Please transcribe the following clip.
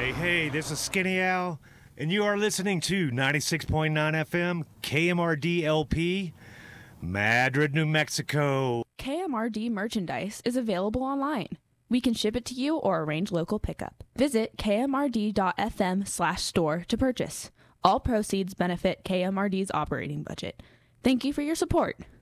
Hey, this is Skinny Al, and you are listening to 96.9 FM KMRD LP, Madrid, New Mexico. KMRD merchandise is available online. We can ship it to you or arrange local pickup. Visit kmrd.fm/store to purchase. All proceeds benefit KMRD's operating budget. Thank you for your support.